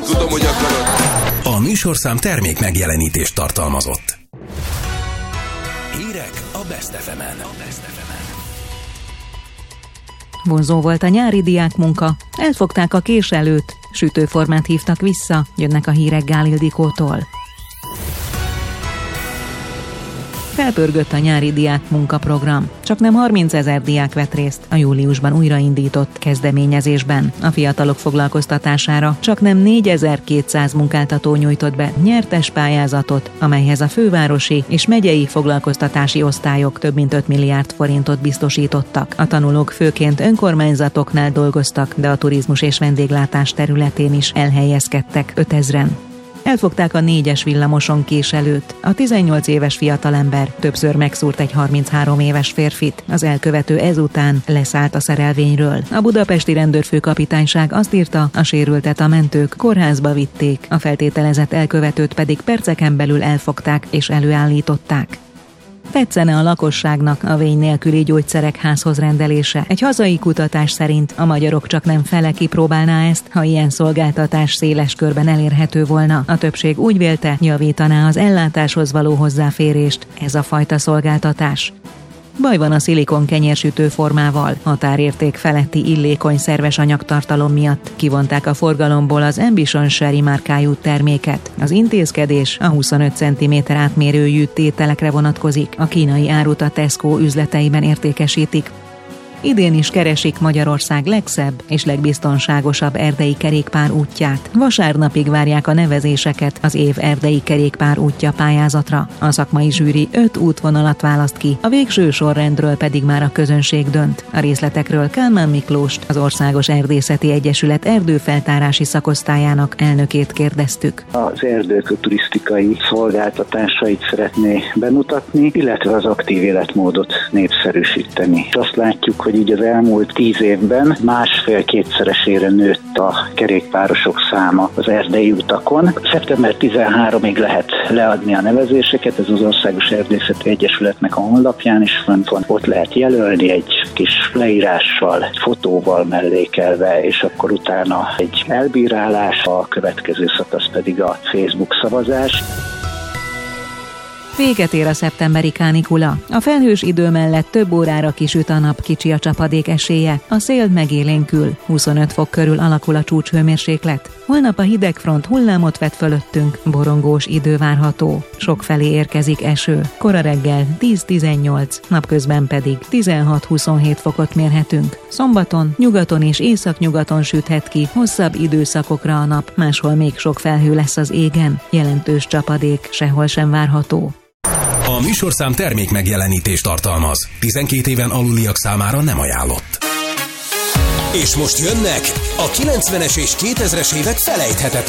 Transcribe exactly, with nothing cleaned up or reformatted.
Tudom, hogy akarod. A műsorszám termék megjelenítést tartalmazott. Hírek a Best ef emen. Vonzó volt a nyári diákmunka, elfogták a késelőt, sütőformát hívtak vissza, jönnek a hírek Gál Ildikótól. Felpörgött a nyári diákmunkaprogram. Csaknem harmincezer diák vett részt a júliusban újraindított kezdeményezésben. A fiatalok foglalkoztatására csaknem négyezer-kétszáz munkáltató nyújtott be nyertes pályázatot, amelyhez a fővárosi és megyei foglalkoztatási osztályok több mint öt milliárd forintot biztosítottak. A tanulók főként önkormányzatoknál dolgoztak, de a turizmus és vendéglátás területén is elhelyezkedtek ötezren. Elfogták a négyes villamoson késelőt. A tizennyolc éves fiatalember többször megszúrt egy harminchárom éves férfit. Az elkövető ezután leszállt a szerelvényről. A budapesti rendőrfőkapitányság azt írta, a sérültet a mentők kórházba vitték, a feltételezett elkövetőt pedig perceken belül elfogták és előállították. Tetszene a lakosságnak a vény nélküli gyógyszerek házhoz rendelése. Egy hazai kutatás szerint a magyarok csaknem fele kipróbálná ezt, ha ilyen szolgáltatás széles körben elérhető volna. A többség úgy vélte, javítaná az ellátáshoz való hozzáférést ez a fajta szolgáltatás. Baj van a szilikon kenyérsütő formával. Határérték feletti illékony szerves anyagtartalom miatt kivonták a forgalomból az Ambition Sherry márkájú terméket. Az intézkedés a huszonöt centiméter átmérőjű tételekre vonatkozik. A kínai árut a Tesco üzleteiben értékesítik. Idén is keresik Magyarország legszebb és legbiztonságosabb erdei kerékpár útját. Vasárnapig várják a nevezéseket az év erdei kerékpár útja pályázatra. A szakmai zsűri öt útvonalat választ ki, a végső sorrendről pedig már a közönség dönt. A részletekről Kálmán Miklóst, az Országos Erdészeti Egyesület erdőfeltárási szakosztályának elnökét kérdeztük. Az erdők turisztikai szolgáltatásait szeretné bemutatni, illetve az aktív életmódot népszerűsíteni. Azt látjuk, hogy így az elmúlt tíz évben másfél-kétszeresére nőtt a kerékpárosok száma az erdei utakon. szeptember tizenharmadikáig lehet leadni a nevezéseket, ez az Országos Erdészeti Egyesületnek a honlapján is fönt van. Ott lehet jelölni egy kis leírással, fotóval mellékelve, és akkor utána egy elbírálás, a következő szakasz pedig a Facebook szavazás. Véget ér a szeptemberi kánikula. A felhős idő mellett több órára kisüt a nap, kicsi a csapadék esélye. A szél megélénkül, huszonöt fok körül alakul a csúcshőmérséklet. Holnap a hidegfront hullámot vet fölöttünk, borongós idő várható. Sokfelé érkezik eső. Kora reggel tíz-tizennyolc, napközben pedig tizenhat-huszonhét fokot mérhetünk. Szombaton nyugaton és északnyugaton süthet ki, hosszabb időszakokra a nap, máshol még sok felhő lesz az égen. Jelentős csapadék sehol sem várható. A műsorszám termék megjelenítést tartalmaz. tizenkét éven aluliak számára nem ajánlott. És most jönnek a kilencvenes és kétezres évek felejthetetlen